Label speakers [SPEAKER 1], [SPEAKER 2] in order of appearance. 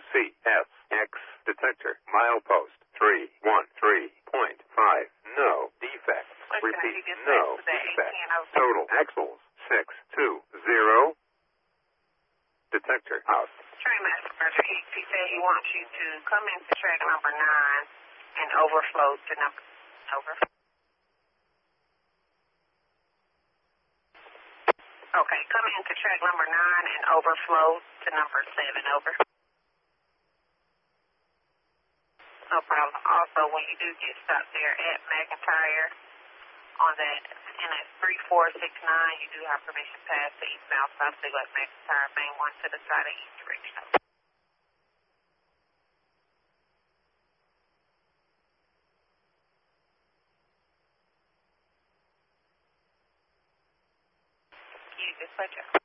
[SPEAKER 1] CSX detector. Milepost 313.5. No defects. Repeat, no defects. Total axles 620. Detector out.
[SPEAKER 2] Trainmaster Roger, he said he wants you to come into track number 9 and overflow to number... Over. Okay, come into track number 9 and overflow to number 7. Over. No problem. Also, when you do get stopped there at McIntyre on that NS 3469, you do have permission to pass the eastbound south signal at McIntyre main 1 to the side of each direction. You dispatcher.